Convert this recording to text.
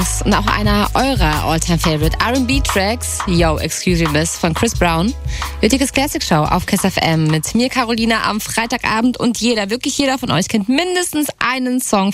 Songs und auch einer eurer All-Time-Favorite R&B-Tracks, Yo, Excuse Me Miss von Chris Brown. Nötiges Classic Show auf KISS FM mit mir, Carolina, am Freitagabend und wirklich jeder von euch kennt mindestens einen Song